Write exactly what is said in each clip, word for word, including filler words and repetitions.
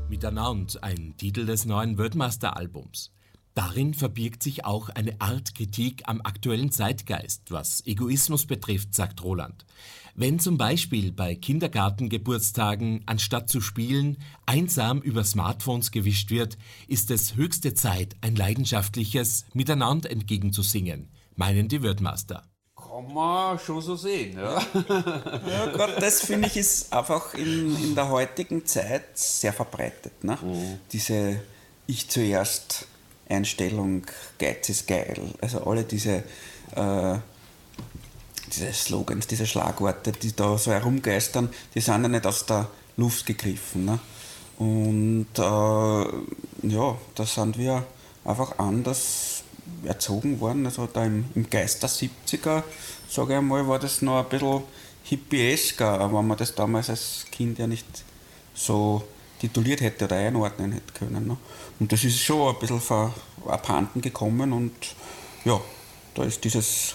Miteinander, ein Titel des neuen Wordmaster-Albums. Darin verbirgt sich auch eine Art Kritik am aktuellen Zeitgeist, was Egoismus betrifft, sagt Roland. Wenn zum Beispiel bei Kindergartengeburtstagen anstatt zu spielen einsam über Smartphones gewischt wird, ist es höchste Zeit, ein leidenschaftliches Miteinander entgegenzusingen, meinen die Wordmaster. Kann man schon so sehen, ja. Ja, gerade das, finde ich, ist einfach in, in der heutigen Zeit sehr verbreitet. Ne? Mhm. Diese Ich zuerst Einstellung, Geiz ist geil. Also alle diese, äh, diese Slogans, diese Schlagworte, die da so herumgeistern, die sind ja nicht aus der Luft gegriffen. Ne? Und äh, ja, da sind wir einfach anders erzogen worden. Also da im, im Geist der siebziger, sage ich einmal, war das noch ein bisschen hippiesker, wenn man das damals als Kind ja nicht so tituliert hätte oder einordnen hätte können. Ne? Und das ist schon ein bisschen ver, abhanden gekommen und ja, da ist dieses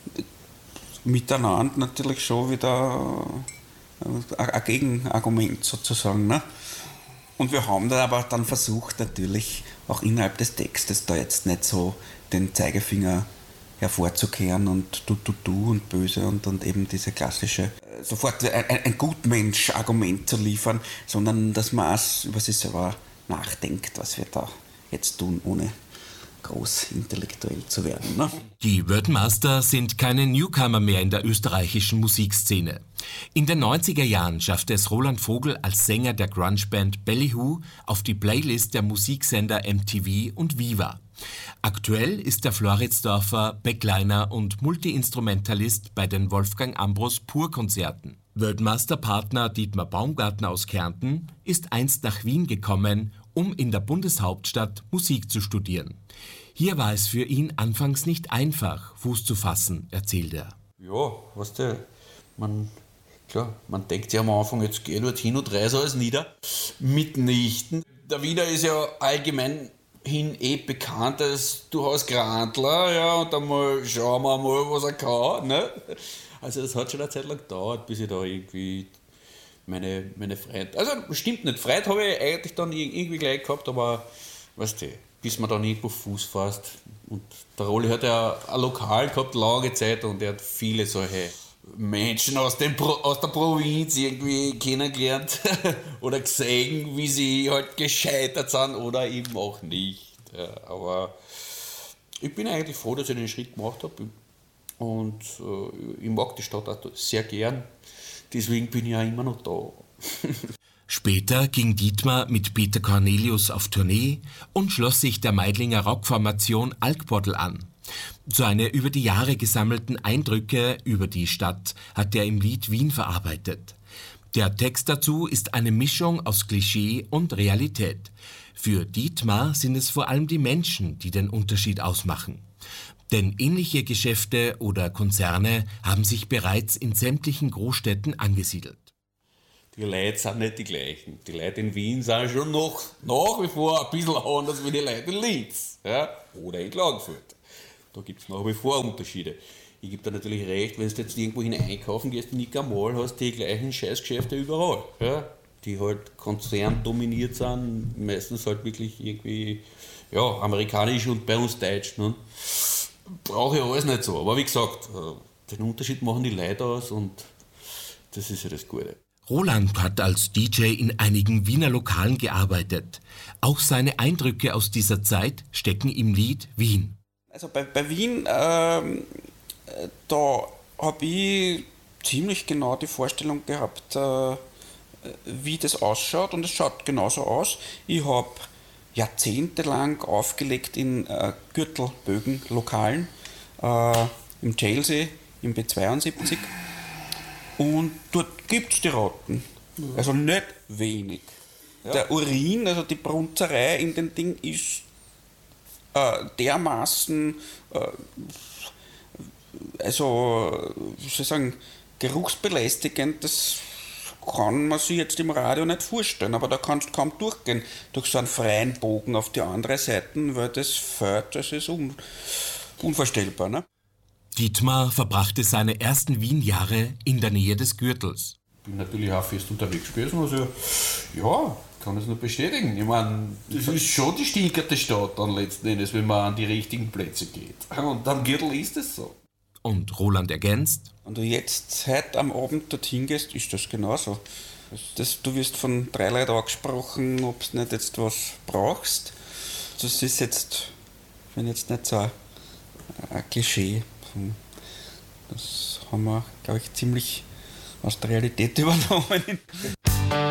Miteinander natürlich schon wieder ein Gegenargument sozusagen. Ne? Und wir haben dann aber dann versucht, natürlich auch innerhalb des Textes da jetzt nicht so den Zeigefinger hervorzukehren und du, du, du und böse und, und eben diese klassische, sofort ein, ein Gutmensch-Argument zu liefern, sondern dass man auch über sich selber nachdenkt, was wir da jetzt tun, ohne groß intellektuell zu werden. Ne? Die Wordmaster sind keine Newcomer mehr in der österreichischen Musikszene. In den neunziger Jahren schaffte es Roland Vogel als Sänger der Grunge-Band Ballyhoo auf die Playlist der Musiksender M T V und Viva. Aktuell ist der Floridsdorfer Backliner und Multi-Instrumentalist bei den Wolfgang Ambros Pur-Konzerten. Wordmaster-Partner Dietmar Baumgartner aus Kärnten ist einst nach Wien gekommen, um in der Bundeshauptstadt Musik zu studieren. Hier war es für ihn anfangs nicht einfach, Fuß zu fassen, erzählt er. Ja, weißt du, man, klar, man denkt sich am Anfang, jetzt geh dort hin und reiß alles nieder. Mitnichten. Der Wiener ist ja allgemein hin eh bekannt als durchaus Grantler, ja, und dann mal schauen wir mal, was er kann, ne? Also das hat schon eine Zeit lang gedauert, bis ich da irgendwie meine, meine Freude, also stimmt nicht, Freude habe ich eigentlich dann irgendwie gleich gehabt, aber weißt du, bis man dann irgendwo Fuß fasst. Und der Rolli hat ja ein Lokal gehabt, lange Zeit, und er hat viele solche Menschen aus, dem Pro, aus der Provinz irgendwie kennengelernt oder gesehen, wie sie halt gescheitert sind oder eben auch nicht. Ja, aber ich bin eigentlich froh, dass ich den Schritt gemacht habe, und äh, ich mag die Stadt auch sehr gern. Deswegen bin ich ja immer noch da. Später ging Dietmar mit Peter Cornelius auf Tournee und schloss sich der Meidlinger Rockformation Alkbottel an. Seine über die Jahre gesammelten Eindrücke über die Stadt hat er im Lied Wien verarbeitet. Der Text dazu ist eine Mischung aus Klischee und Realität. Für Dietmar sind es vor allem die Menschen, die den Unterschied ausmachen. Denn ähnliche Geschäfte oder Konzerne haben sich bereits in sämtlichen Großstädten angesiedelt. Die Leute sind nicht die gleichen. Die Leute in Wien sind schon noch nach wie vor ein bisschen anders wie die Leute in Linz, ja? Oder in Klagenfurt. Da gibt es nach wie vor Unterschiede. Ich gebe dir natürlich recht, wenn du jetzt irgendwo hin einkaufen gehst, nicht einmal hast die gleichen Scheißgeschäfte überall. Ja? Die halt konzerndominiert sind, meistens halt wirklich irgendwie ja, amerikanisch und bei uns deutsch. Ne? Brauche ich alles nicht so. Aber wie gesagt, den Unterschied machen die Leute aus, und das ist ja das Gute. Roland hat als D J in einigen Wiener Lokalen gearbeitet. Auch seine Eindrücke aus dieser Zeit stecken im Lied Wien. Also bei, bei Wien, ähm, da habe ich ziemlich genau die Vorstellung gehabt, äh, wie das ausschaut, und es schaut genauso aus. Ich habe jahrzehntelang aufgelegt in äh, Gürtelbögen-Lokalen, äh, im Chelsea, im B zweiundsiebzig, und dort gibt es die Ratten. Ja. Also nicht wenig. Ja. Der Urin, also die Brunzerei in den Ding ist äh, dermaßen, äh, also, wie soll ich sagen, geruchsbelästigend, das kann man sich jetzt im Radio nicht vorstellen, aber da kannst du kaum durchgehen durch so einen freien Bogen auf die andere Seite, weil das Feld, das ist un, unvorstellbar. Ne? Dietmar verbrachte seine ersten Wien-Jahre in der Nähe des Gürtels. Ich bin natürlich auch fest unterwegs gewesen, also ja, kann es nur bestätigen. Ich meine, das ist schon die stinkerte Stadt dann letzten Endes, wenn man an die richtigen Plätze geht. Und am Gürtel ist es so. Und Roland ergänzt: Wenn du jetzt heute am Abend dorthin gehst, ist das genauso. Das, du wirst von drei Leuten angesprochen, ob du nicht jetzt was brauchst. Das ist jetzt, wenn jetzt nicht so ein, ein Klischee. Das haben wir, glaube ich, ziemlich aus der Realität übernommen.